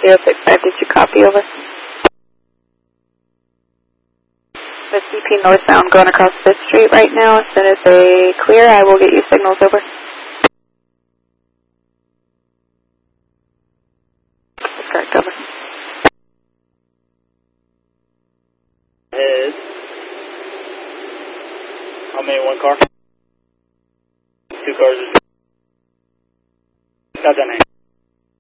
065, did you copy over? The CP northbound going across 5th Street right now. As soon as they clear, I will get you signals over. That's correct, over. Head. How many, one car? 2 cars. Got that name.